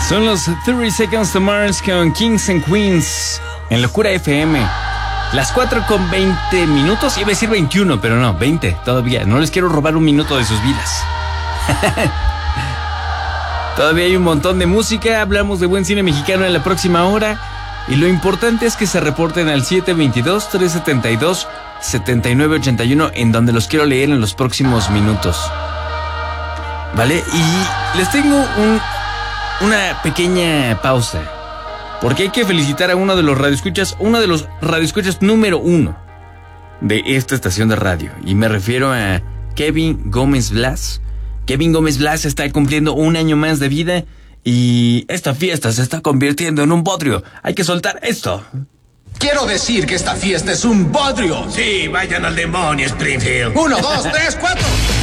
Son los 30 Seconds to Mars con Kings and Queens en Locura FM. Las 4:20. Iba a decir 21, pero no, 20 todavía. No les quiero robar un minuto de sus vidas. Todavía hay un montón de música. Hablamos de buen cine mexicano en la próxima hora. Y lo importante es que se reporten al 722-372-7981, en donde los quiero leer en los próximos minutos. ¿Vale? Y les tengo una pequeña pausa, porque hay que felicitar a uno de los radioescuchas número 1 de esta estación de radio. Y me refiero a Kevin Gómez Blas. Kevin Gómez Blas está cumpliendo un año más de vida y esta fiesta se está convirtiendo en un bodrio. Hay que soltar esto. Quiero decir que esta fiesta es un bodrio. Sí, vayan al demonio, Springfield. 1, 2, 3, 4.